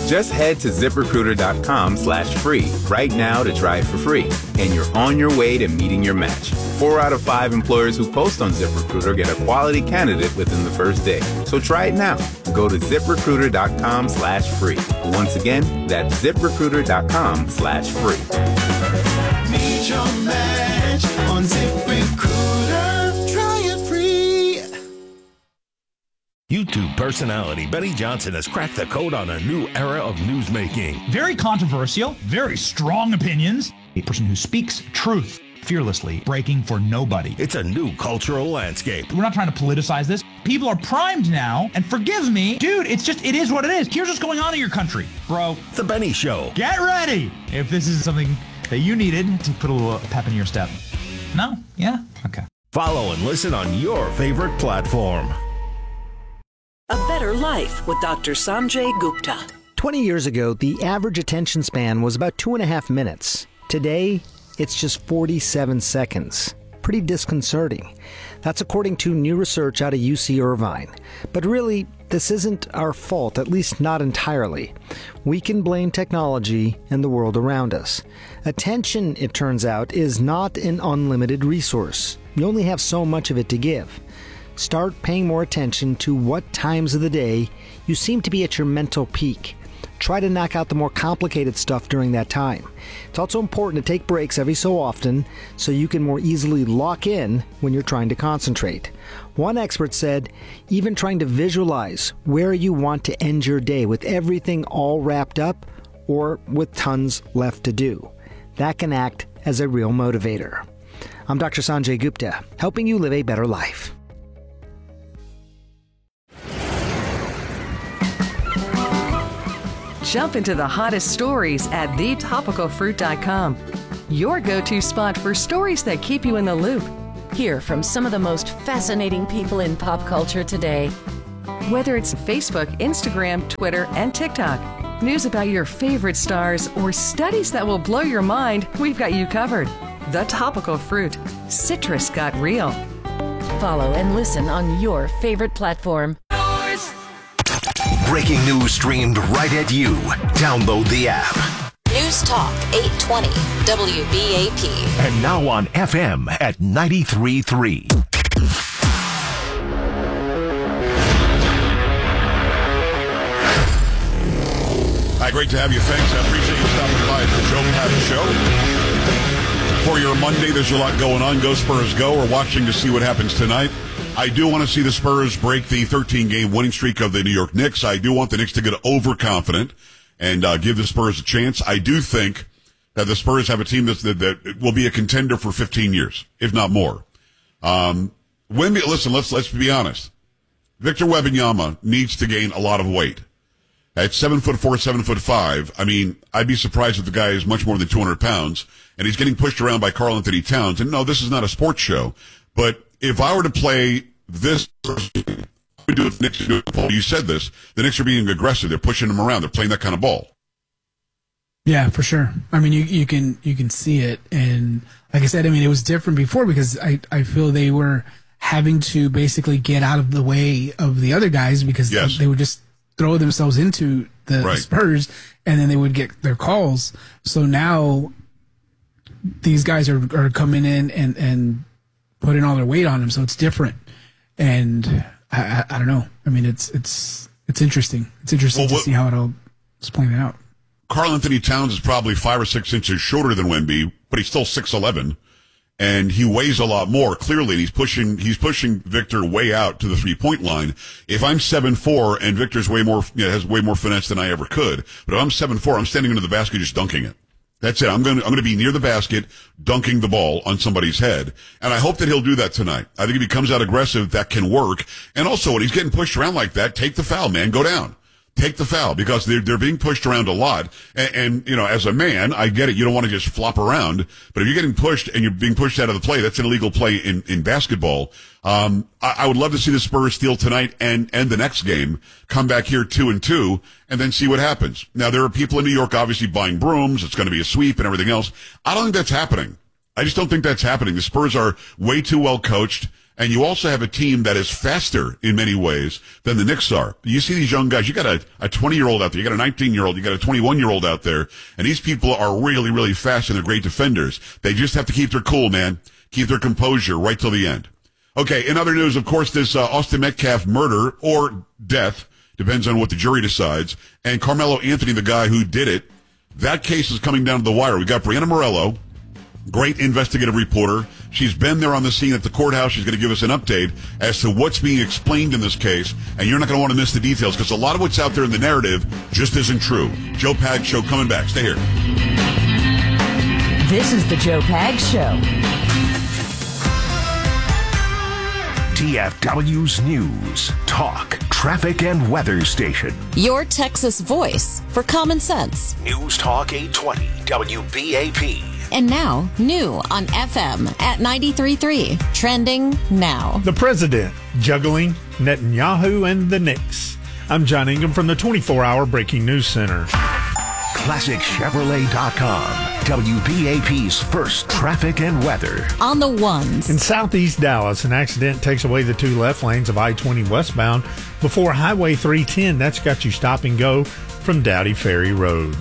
Just head to ZipRecruiter.com/free right now to try it for free. And you're on your way to meeting your match. 4 out of 5 employers who post on ZipRecruiter get a quality candidate within the first day. So try it now. Go to ZipRecruiter.com/free. Once again, that's ZipRecruiter.com/free. Meet your match on ZipRecruiter. Try it free. YouTube personality Benny Johnson has cracked the code on a new era of newsmaking. Very controversial, very strong opinions. A person who speaks truth fearlessly, breaking for nobody. It's a new cultural landscape. We're not trying to politicize this. People are primed now, and forgive me, dude, it is what it is. Here's what's going on in your country, bro. The Benny Show. Get ready if this is something that you needed to put a little pep in your step. No? Yeah? Okay. Follow and listen on your favorite platform. A Better Life with Dr. Sanjay Gupta. 20 years ago, the average attention span was about 2.5 minutes. Today, it's just 47 seconds. Pretty disconcerting. That's according to new research out of UC Irvine. But really, this isn't our fault, at least not entirely. We can blame technology and the world around us. Attention, it turns out, is not an unlimited resource. You only have so much of it to give. Start paying more attention to what times of the day you seem to be at your mental peak. Try to knock out the more complicated stuff during that time. It's also important to take breaks every so often so you can more easily lock in when you're trying to concentrate. One expert said, even trying to visualize where you want to end your day with everything all wrapped up or with tons left to do. That can act as a real motivator. I'm Dr. Sanjay Gupta, helping you live a better life. Jump into the hottest stories at thetopicalfruit.com. Your go-to spot for stories that keep you in the loop. Hear from some of the most fascinating people in pop culture today. Whether it's Facebook, Instagram, Twitter, and TikTok, news about your favorite stars, or studies that will blow your mind, we've got you covered. The Topical Fruit. Citrus got real. Follow and listen on your favorite platform. Breaking news streamed right at you. Download the app. News Talk 820 WBAP. And now on FM at 93.3. Hi, great to have you. Thanks. I appreciate you stopping by the Joe Patton Show. For your Monday, there's a lot going on. Go Spurs go. We're watching to see what happens tonight. I do want to see the Spurs break the 13-game winning streak of the New York Knicks. I do want the Knicks to get overconfident and give the Spurs a chance. I do think that the Spurs have a team that will be a contender for 15 years, if not more. Listen, let's be honest. Victor Wembanyama needs to gain a lot of weight. At 7'4", 7'5", I mean, I'd be surprised if the guy is much more than 200 pounds, and he's getting pushed around by Karl Anthony Towns. And no, this is not a sports show, but if I were to play this, I would do it. Knicks do it. You said this. The Knicks are being aggressive. They're pushing them around. They're playing that kind of ball. Yeah, for sure. I mean, you can see it, and like I said, I mean, it was different before because I feel they were having to basically get out of the way of the other guys because they would just throw themselves into the Spurs, and then they would get their calls. So now these guys are coming in and putting all their weight on them, so it's different. And I don't know. I mean, it's interesting. It's interesting to see how it all is playing out. Karl Anthony Towns is probably 5 or 6 inches shorter than Wemby, but he's still 6'11", and he weighs a lot more. Clearly, and he's pushing Victor way out to the 3-point line. If I'm 7'4" and Victor's has way more finesse than I ever could, but if I'm 7'4", I'm standing under the basket just dunking it. That's it. I'm going to be near the basket, dunking the ball on somebody's head. And I hope that he'll do that tonight. I think if he comes out aggressive, that can work. And also, when he's getting pushed around like that, take the foul, man. Go down. Take the foul because they're being pushed around a lot. And you know, as a man, I get it. You don't want to just flop around. But if you're getting pushed and you're being pushed out of the play, that's an illegal play in basketball. I would love to see the Spurs steal tonight and the next game, come back here 2-2, and then see what happens. Now, there are people in New York obviously buying brooms. It's going to be a sweep and everything else. I don't think that's happening. I just don't think that's happening. The Spurs are way too well coached. And you also have a team that is faster in many ways than the Knicks are. You see these young guys, you got a 20-year-old out there, you got a 19-year-old, you got a 21-year-old out there, and these people are really, really fast and they're great defenders. They just have to keep their cool, man. Keep their composure right till the end. Okay, in other news, of course, this Austin Metcalf murder or death, depends on what the jury decides, and Carmelo Anthony, the guy who did it, that case is coming down to the wire. We got Brianna Morello, great investigative reporter. She's been there on the scene at the courthouse. She's going to give us an update as to what's being explained in this case, and you're not going to want to miss the details because a lot of what's out there in the narrative just isn't true. Joe Pags Show coming back. Stay here. This is the Joe Pags Show. TFW's News, Talk, Traffic, and Weather Station. Your Texas voice for common sense. News Talk 820 WBAP. And now, new on FM at 93.3. Trending now. The president juggling Netanyahu and the Knicks. I'm John Ingham from the 24-hour Breaking News Center. ClassicChevrolet.com. WBAP's first traffic and weather. On the ones. In southeast Dallas, an accident takes away the two left lanes of I-20 westbound before Highway 310. That's got you stop and go from Dowdy Ferry Road.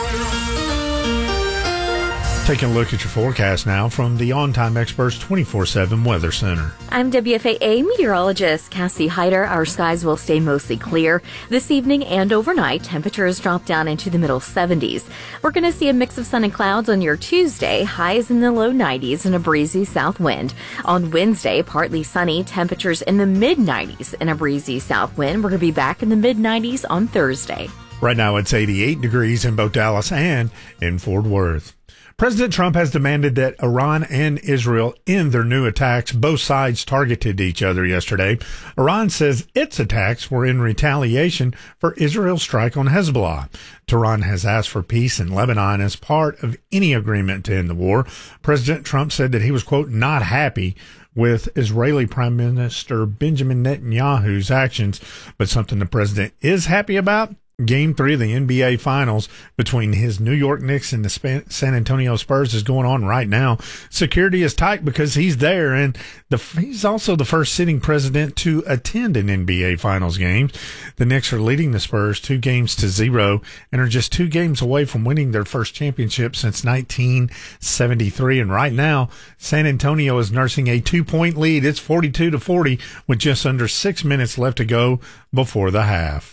Taking a look at your forecast now from the On Time Experts 24/7 Weather Center. I'm WFAA meteorologist Cassie Hyder. Our skies will stay mostly clear. This evening and overnight, temperatures drop down into the middle 70s. We're going to see a mix of sun and clouds on your Tuesday, highs in the low 90s and a breezy south wind. On Wednesday, partly sunny, temperatures in the mid 90s and a breezy south wind. We're going to be back in the mid 90s on Thursday. Right now it's 88 degrees in both Dallas and in Fort Worth. President Trump has demanded that Iran and Israel end their new attacks. Both sides targeted each other yesterday. Iran says its attacks were in retaliation for Israel's strike on Hezbollah. Tehran has asked for peace in Lebanon as part of any agreement to end the war. President Trump said that he was, quote, not happy with Israeli Prime Minister Benjamin Netanyahu's actions, but something the president is happy about. Game 3 of the NBA Finals between his New York Knicks and the San Antonio Spurs is going on right now. Security is tight because he's there, and he's also the first sitting president to attend an NBA Finals game. The Knicks are leading the Spurs 2-0 and are just 2 games away from winning their first championship since 1973. And right now, San Antonio is nursing a 2-point lead. It's 42-40 with just under 6 minutes left to go before the half.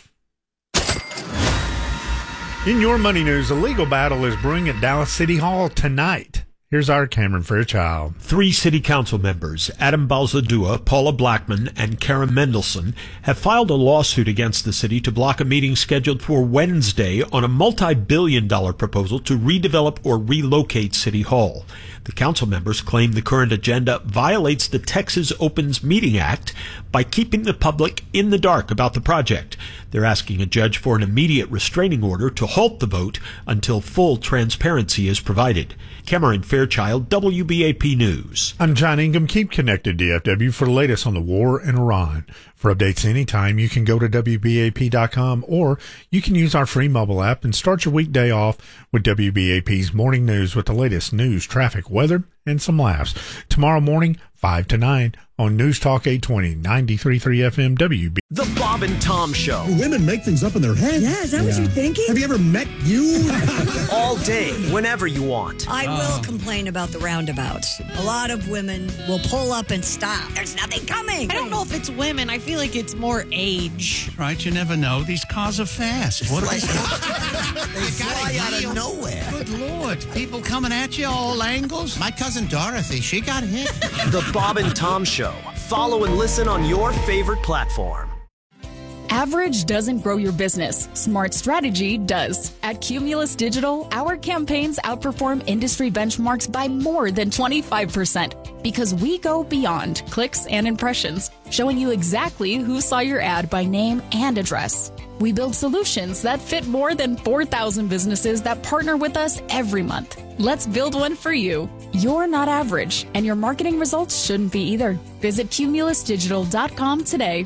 In your money news, a legal battle is brewing at Dallas City Hall tonight. Here's our Cameron Fairchild. 3 city council members, Adam Balzadua, Paula Blackman, and Karen Mendelson, have filed a lawsuit against the city to block a meeting scheduled for Wednesday on a multi-billion-dollar proposal to redevelop or relocate City Hall. The council members claim the current agenda violates the Texas Opens Meeting Act by keeping the public in the dark about the project. They're asking a judge for an immediate restraining order to halt the vote until full transparency is provided. Cameron Fairchild, WBAP News. I'm John Ingham. Keep connected, DFW, for the latest on the war in Iran. For updates anytime, you can go to WBAP.com or you can use our free mobile app and start your weekday off with WBAP's morning news with the latest news, traffic, weather, and some laughs. Tomorrow morning, 5 to 9 on News Talk 820, 93.3 FM WB. The Bob and Tom Show. Women make things up in their head. Yeah, is that what you're thinking? Have you ever met you? All day, whenever you want. I will complain about the roundabouts. A lot of women will pull up and stop. There's nothing coming. I don't know if it's women. I feel like it's more age. Right, you never know. These cars are fast. What They fly out of nowhere. Good Lord. People coming at you all angles. My cousin Dorothy, she got hit. The Bob and Tom Show. Follow and listen on your favorite platform. Average doesn't grow your business. Smart strategy does. At Cumulus Digital, our campaigns outperform industry benchmarks by more than 25% because we go beyond clicks and impressions, showing you exactly who saw your ad by name and address. We build solutions that fit more than 4,000 businesses that partner with us every month. Let's build one for you. You're not average, and your marketing results shouldn't be either. Visit cumulusdigital.com today.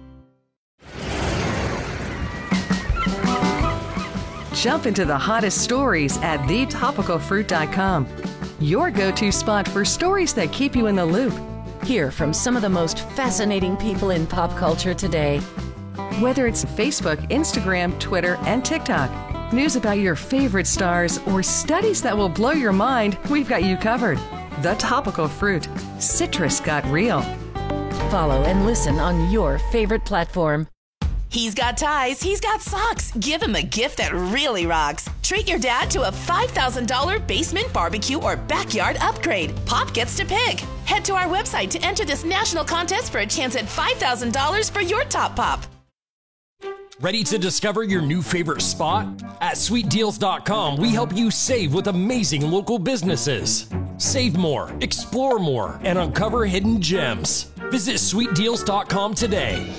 Jump into the hottest stories at thetopicalfruit.com. Your go-to spot for stories that keep you in the loop. Hear from some of the most fascinating people in pop culture today. Whether it's Facebook, Instagram, Twitter, and TikTok, news about your favorite stars, or studies that will blow your mind, we've got you covered. The Topical Fruit. Citrus got real. Follow and listen on your favorite platform. He's got ties, he's got socks. Give him a gift that really rocks. Treat your dad to a $5,000 basement barbecue or backyard upgrade. Pop gets to pick. Head to our website to enter this national contest for a chance at $5,000 for your top pop. Ready to discover your new favorite spot? At sweetdeals.com, we help you save with amazing local businesses. Save more, explore more, and uncover hidden gems. Visit sweetdeals.com today.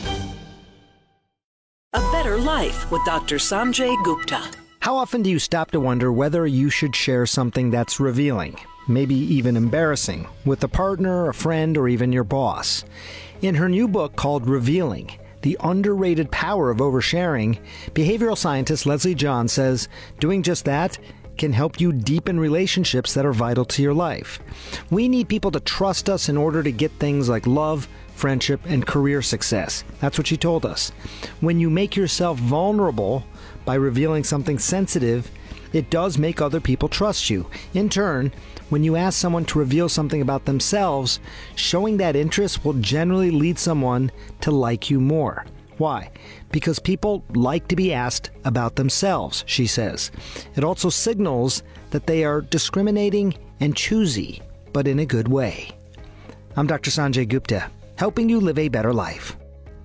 A Better Life with Dr. Sanjay Gupta. How often do you stop to wonder whether you should share something that's revealing, maybe even embarrassing, with a partner, a friend, or even your boss? In her new book called Revealing, The Underrated Power of Oversharing, behavioral scientist Leslie John says doing just that can help you deepen relationships that are vital to your life. We need people to trust us in order to get things like love, friendship, and career success. That's what she told us. When you make yourself vulnerable by revealing something sensitive, it does make other people trust you. In turn, when you ask someone to reveal something about themselves, showing that interest will generally lead someone to like you more. Why? Because people like to be asked about themselves, she says. It also signals that they are discriminating and choosy, but in a good way. I'm Dr. Sanjay Gupta, helping you live a better life.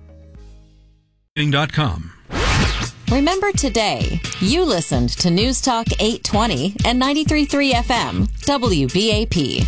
.com. Remember today, you listened to News Talk 820 and 93.3 FM, WBAP.